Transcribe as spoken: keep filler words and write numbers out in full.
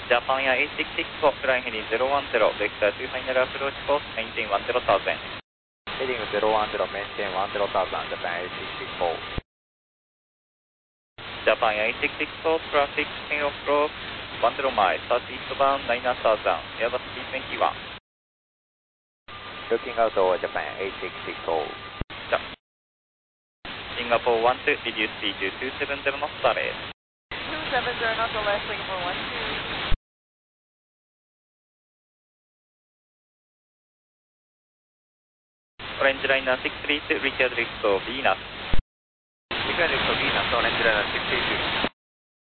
Japan Air eight six six four, flying heading zero one zero, vector to final approach course, maintain one zero thousand. Heading zero one zero, maintain one zero thousand, Japan eight six six four. Japan Air eight six six four, traffic ten approach, one zero miles, southeast bound nine thousand, Airbus A three twenty-one. Looking out over Japan eight six six four. Singapore one two, reduce speed to two seven zero knots, parade. two seven zero knots, left Singapore one two. Orange liner six three two, reach lift to Venus. Reach lift to Venus, Orange liner six three two.